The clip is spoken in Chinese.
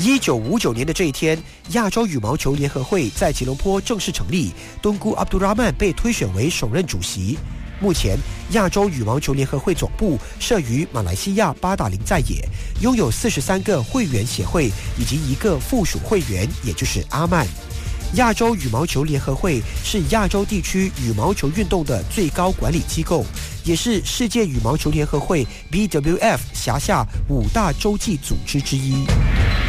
1959年的这一天，亚洲羽毛球联合会在吉隆坡正式成立，敦姑阿卜杜拉曼被推选为首任主席。目前，亚洲羽毛球联合会总部设于马来西亚巴达林在野，拥有43个会员协会以及1个附属会员，也就是阿曼。亚洲羽毛球联合会是亚洲地区羽毛球运动的最高管理机构，也是世界羽毛球联合会 BWF 辖下5大洲际组织之一。